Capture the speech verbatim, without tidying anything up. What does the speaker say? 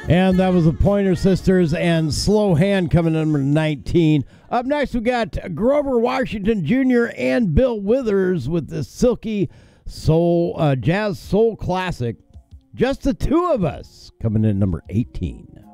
And that was the Pointer Sisters and Slow Hand coming in number nineteen. Up next, we got Grover Washington Junior and Bill Withers with the silky soul, uh, jazz soul classic, Just the Two of Us, coming in number eighteen.